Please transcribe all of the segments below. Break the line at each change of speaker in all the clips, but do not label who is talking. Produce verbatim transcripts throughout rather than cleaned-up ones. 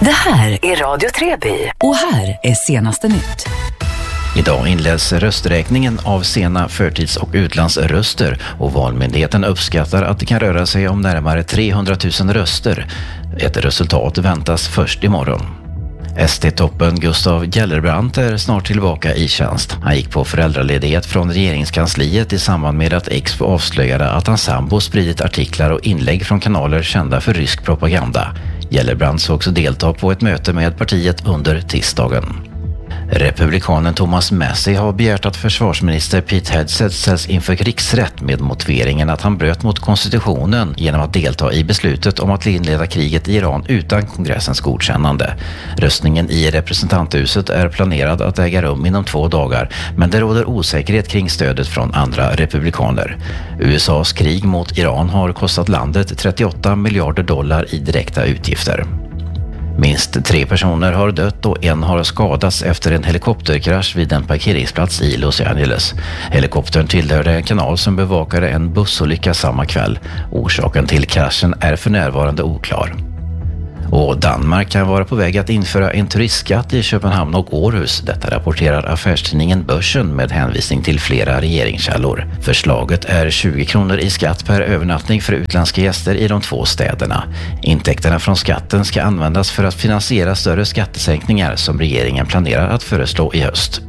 Det här är Radio Treby och här är senaste nytt.
Idag inleds rösträkningen av sena förtids- och utlandsröster och Valmyndigheten uppskattar att det kan röra sig om närmare trehundratusen röster. Ett resultat väntas först imorgon. S D-toppen Gustav Gellerbrand är snart tillbaka i tjänst. Han gick på föräldraledighet från regeringskansliet i samband med att Expo avslöjade att hans sambo spridit artiklar och inlägg från kanaler kända för rysk propaganda. Gellerbrand såg också delta på ett möte med partiet under tisdagen. Republikanen Thomas Massie har begärt att försvarsminister Pete Hegseth ställs inför riksrätt med motiveringen att han bröt mot konstitutionen genom att delta i beslutet om att inleda kriget i Iran utan kongressens godkännande. Röstningen i representanthuset är planerad att äga rum inom två dagar, men det råder osäkerhet kring stödet från andra republikaner. U S A:s krig mot Iran har kostat landet trettioåtta miljarder dollar i direkta utgifter. Minst tre personer har dött och en har skadats efter en helikopterkrasch vid en parkeringsplats i Los Angeles. Helikoptern tillhörde en kanal som bevakade en bussolycka samma kväll. Orsaken till kraschen är för närvarande oklar. Och Danmark kan vara på väg att införa en turistskatt i Köpenhamn och Århus. Detta rapporterar affärstidningen Börsen med hänvisning till flera regeringskällor. Förslaget är tjugo kronor i skatt per övernattning för utländska gäster i de två städerna. Intäkterna från skatten ska användas för att finansiera större skattesänkningar som regeringen planerar att föreslå i höst.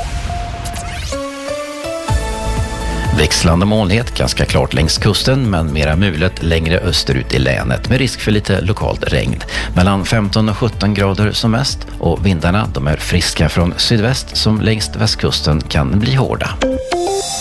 Växlande molnighet, ganska klart längs kusten men mera mulet längre österut i länet med risk för lite lokalt regn. Mellan femton och sjutton grader som mest och vindarna de är friska från sydväst som längs västkusten kan bli hårda.